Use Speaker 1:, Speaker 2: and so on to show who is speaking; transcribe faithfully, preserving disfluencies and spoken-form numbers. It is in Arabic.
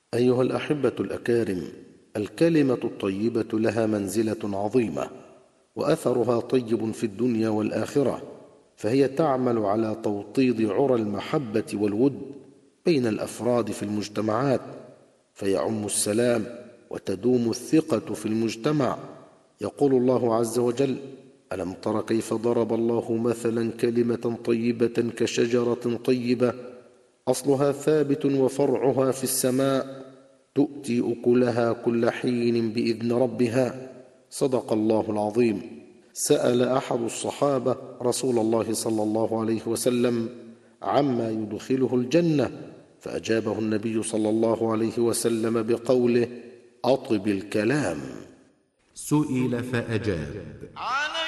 Speaker 1: أيها الأحبة الأكارم، الكلمة الطيبة لها منزلة عظيمة وأثرها طيب في الدنيا والآخرة، فهي تعمل على توطيد عرى المحبة والود بين الأفراد في المجتمعات، فيعم السلام وتدوم الثقة في المجتمع. يقول الله عز وجل: ألم تر كيف ضرب الله مثلا كلمة طيبة كشجرة طيبة أصلها ثابت وفرعها في السماء تؤتي أكلها كل حين بإذن ربها. صدق الله العظيم. سأل أحد الصحابة رسول الله صلى الله عليه وسلم عما يدخله الجنة، فأجابه النبي صلى الله عليه وسلم بقوله: أطب الكلام.
Speaker 2: سئل فأجاب: